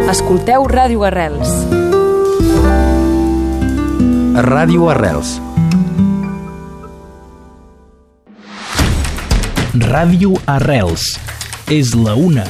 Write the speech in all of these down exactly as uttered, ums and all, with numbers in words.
Escolteu Ràdio Arrels. Ràdio Arrels. Ràdio Arrels. És la una.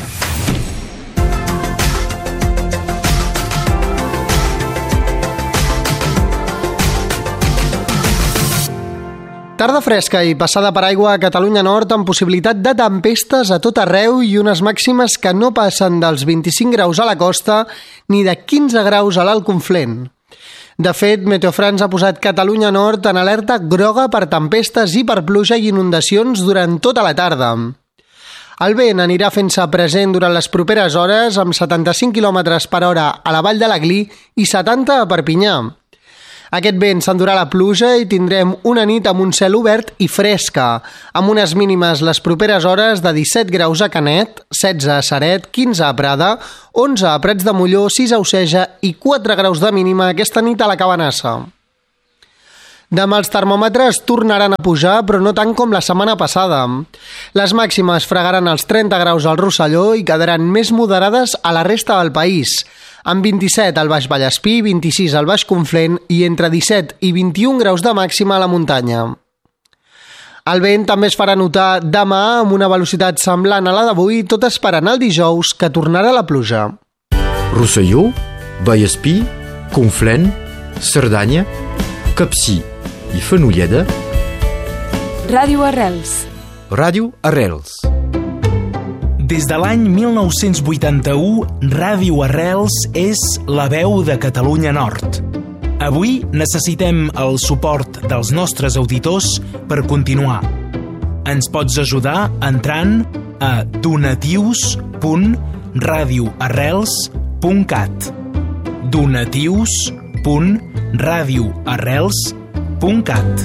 Tarda fresca i passada per aigua a Catalunya Nord amb possibilitat de tempestes a tot arreu i unes màximes que no passen dels vint-i-cinc graus a la costa ni de quinze graus a l'Alt Conflent. De fet, Meteofrance ha posat Catalunya Nord en alerta groga per tempestes i per pluja i inundacions durant tota la tarda. El vent anirà fent-se present durant les properes hores amb setanta-cinc quilòmetres per hora a la Vall de l'Aglí i setanta a Perpinyà. Aquest vent s'endurà la pluja i tindrem una nit amb un cel obert i fresca, amb unes mínimes les properes hores de disset graus a Canet, setze a Ceret, quinze a Prada, onze a Prats de Molló, sis a Oceja i quatre graus de mínima aquesta nit a la Cabanassa. Demà els termòmetres tornaran a pujar, però no tant com la setmana passada. Les màximes fregaran els trenta graus al Rosselló i quedaran més moderades a la resta del país, amb vint-i-set al Baix Vallespí, vint-i-sis al Baix Conflent i entre disset i vint-i-un graus de màxima a la muntanya. El vent també es farà notar demà amb una velocitat semblant a la d'avui, tot esperant el dijous, que tornarà la pluja. Rosselló, Vallespí, Conflent, Cerdanya, Capcir i Fenolleda. Ràdio Arrels. Ràdio Arrels. Des de l'any mil nou-cents vuitanta-u, Ràdio Arrels és la veu de Catalunya Nord. Avui necessitem el suport dels nostres auditors per continuar. Ens pots ajudar entrant a donatius punt radio arrels punt cat. donatius punt radio arrels punt cat.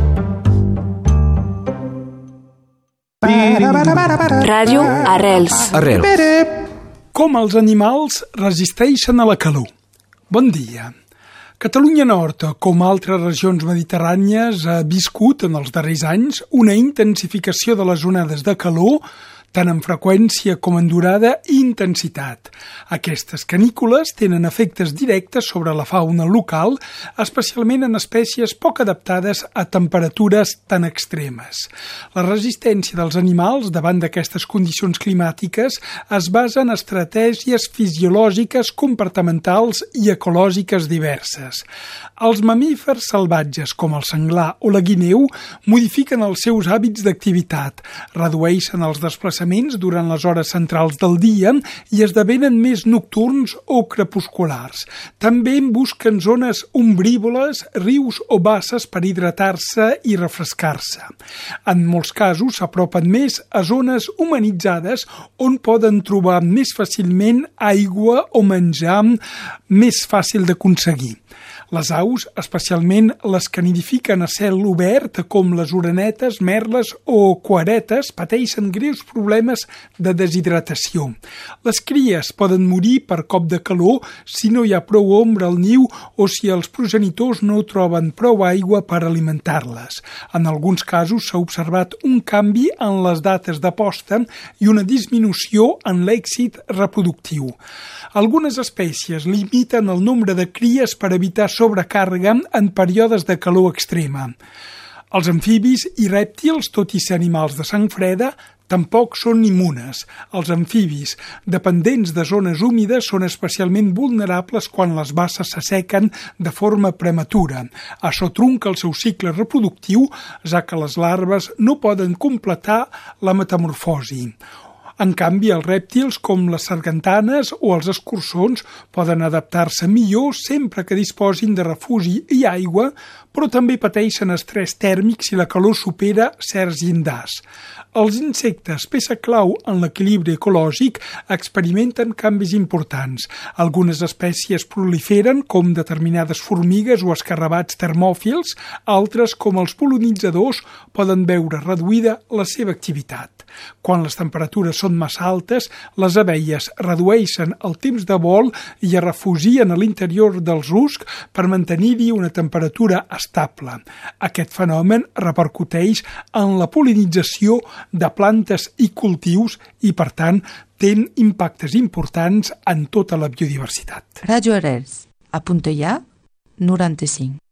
Ràdio Arrels. Arrels. Com els animals resisteixen a la calor. Bon dia. Catalunya Nord, com altres regions mediterrànies, ha viscut en els darrers anys una intensificació de les onades de calor, tant en freqüència com en durada i intensitat. Aquestes canícules tenen efectes directes sobre la fauna local, especialment en espècies poc adaptades a temperatures tan extremes. La resistència dels animals davant d'aquestes condicions climàtiques es basa en estratègies fisiològiques, comportamentals i ecològiques diverses. Els mamífers salvatges, com el senglar o la guineu, modifiquen els seus hàbits d'activitat, redueixen els desplaçaments durant les hores centrals del dia i esdevenen més nocturns o crepusculars. També busquen zones ombrívoles, rius o basses per hidratar-se i refrescar-se. En molts casos s'apropen més a zones humanitzades on poden trobar més fàcilment aigua o menjar més fàcil d'aconseguir. Les aus, especialment les que nidifiquen a cel obert, com les orenetes, merles o cuaretes, pateixen greus problemes de deshidratació. Les cries poden morir per cop de calor si no hi ha prou ombra al niu o si els progenitors no troben prou aigua per alimentar-les. En alguns casos s'ha observat un canvi en les dates de posta i una disminució en l'èxit reproductiu. Algunes espècies limiten el nombre de cries per evitar sobrecàrrega en períodes de calor extrema. Els amfibis i rèptils, tot i ser animals de sang freda, tampoc són immunes. Els amfibis, dependents de zones húmides, són especialment vulnerables quan les basses s'assequen de forma prematura. Això trunca el seu cicle reproductiu, ja que les larves no poden completar la metamorfosi. En canvi, els rèptils, com les sargantanes o els escurçons, poden adaptar-se millor sempre que disposin de refugi i aigua, però també pateixen estrès tèrmic si la calor supera certs llindars. Els insectes, peça clau en l'equilibri ecològic, experimenten canvis importants. Algunes espècies proliferen, com determinades formigues o escarabats termòfils, altres, com els pol·linitzadors, poden veure reduïda la seva activitat. Quan les temperatures són massa altes, les abelles redueixen el temps de vol i es refugien a l'interior dels ruscs per mantenir-hi una temperatura estable estable. Aquest fenomen repercuteix en la pol·linització de plantes i cultius i, per tant, té impactes importants en tota la biodiversitat. Ràdio Arrels, a Puntellà, noranta-cinc.